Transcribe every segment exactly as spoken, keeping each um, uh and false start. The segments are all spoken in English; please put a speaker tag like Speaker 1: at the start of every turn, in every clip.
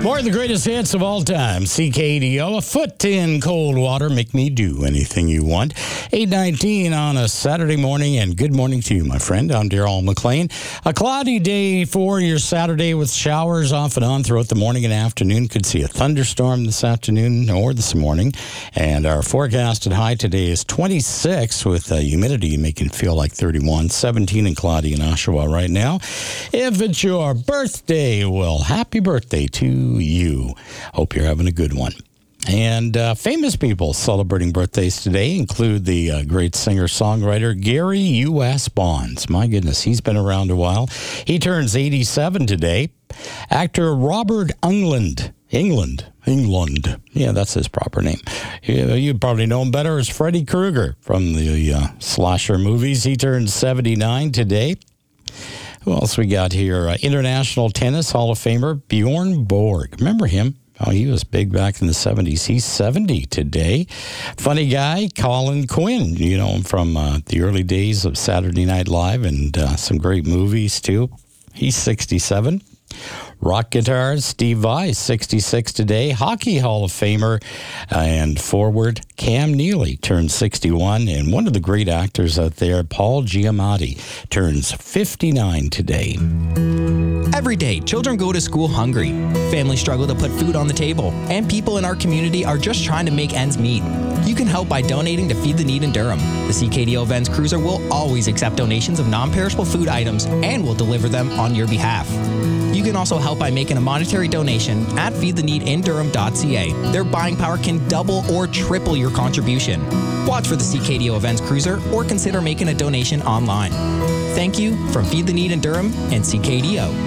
Speaker 1: More of the greatest hits of all time. C K D O, a foot in cold water. Make me do anything you want. eight nineteen on a Saturday morning, and good morning to you, my friend. I'm Darrell McLean. A cloudy day for your Saturday with showers off and on throughout the morning and afternoon. Could see a thunderstorm this afternoon or this morning. And our forecasted high today is twenty-six with uh, humidity making it feel like thirty-one. seventeen and cloudy in Oshawa right now. If it's your birthday, well, happy birthday to you. Hope you're having a good one. And uh, famous people celebrating birthdays today include the uh, great singer-songwriter Gary U S. Bonds. My goodness, he's been around a while. He turns eighty-seven today. Actor Robert Englund. England. England. Yeah, that's his proper name. You, you probably know him better as Freddy Krueger from the uh, slasher movies. He turns seventy-nine today. Who else we got here? Uh, International Tennis Hall of Famer Bjorn Borg. Remember him? Oh, he was big back in the seventies. He's seventy today. Funny guy, Colin Quinn. You know him from uh, the early days of Saturday Night Live and uh, some great movies, too. He's sixty-seven. Rock guitars, Steve Vai, sixty-six today. Hockey Hall of Famer and forward Cam Neely turns sixty-one. And one of the great actors out there, Paul Giamatti, turns fifty-nine today.
Speaker 2: Every day, children go to school hungry. Families struggle to put food on the table. And people in our community are just trying to make ends meet. You can help by donating to Feed the Need in Durham. The C K D O Events Cruiser will always accept donations of non-perishable food items and will deliver them on your behalf. You can also help by making a monetary donation at feed the need in durham dot c a. Their buying power can double or triple your contribution. Watch for the C K D O Events Cruiser or consider making a donation online. Thank you from Feed the Need in Durham and C K D O.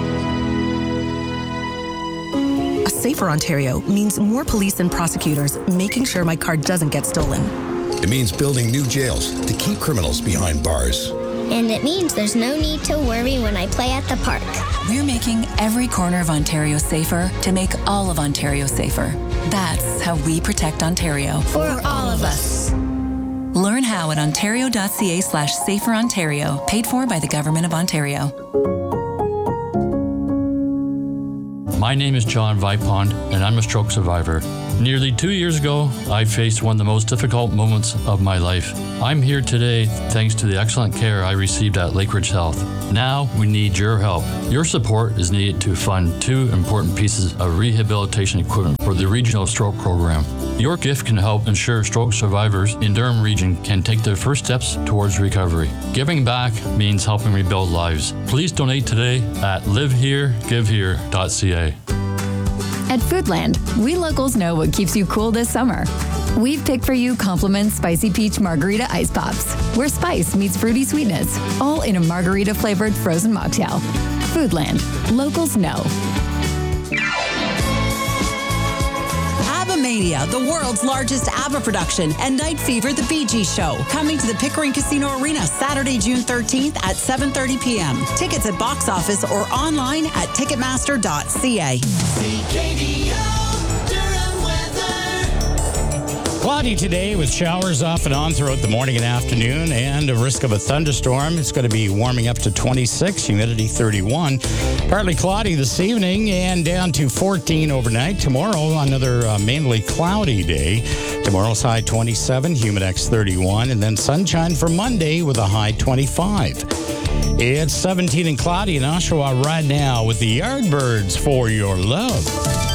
Speaker 3: A safer Ontario means more police and prosecutors making sure my car doesn't get stolen.
Speaker 4: It means building new jails to keep criminals behind bars.
Speaker 5: And it means there's no need to worry when I play at the park.
Speaker 6: We're making every corner of Ontario safer to make all of Ontario safer. That's how we protect Ontario.
Speaker 5: For all of us.
Speaker 6: Learn how at ontario dot c a slash safer Ontario, paid for by the Government of Ontario.
Speaker 7: My name is John Vipond, and I'm a stroke survivor. Nearly two years ago, I faced one of the most difficult moments of my life. I'm here today thanks to the excellent care I received at Lakeridge Health. Now we need your help. Your support is needed to fund two important pieces of rehabilitation equipment for the Regional Stroke Program. Your gift can help ensure stroke survivors in Durham Region can take their first steps towards recovery. Giving back means helping rebuild lives. Please donate today at live here give here dot c a.
Speaker 8: At Foodland, we locals know what keeps you cool this summer. We've picked for you Compliment Spicy Peach Margarita Ice Pops, where spice meets fruity sweetness, all in a margarita-flavored frozen mocktail. Foodland, locals know.
Speaker 9: ABBA-mania, the world's largest ABBA production, and Night Fever, the Bee Gees show, coming to the Pickering Casino Arena Saturday, June thirteenth at seven thirty p.m. Tickets at box office or online at ticketmaster dot c a.
Speaker 1: C K D O Durham weather. Cloudy today with showers off and on throughout the morning and afternoon and a risk of a thunderstorm. It's going to be warming up to twenty-six, humidity thirty-one. Partly cloudy this evening and down to fourteen overnight. Tomorrow, another uh, mainly cloudy day. Tomorrow's high twenty-seven, humidex thirty-one, and then sunshine for Monday with a high twenty-five. It's seventeen and cloudy in Oshawa right now with the Yardbirds for your love.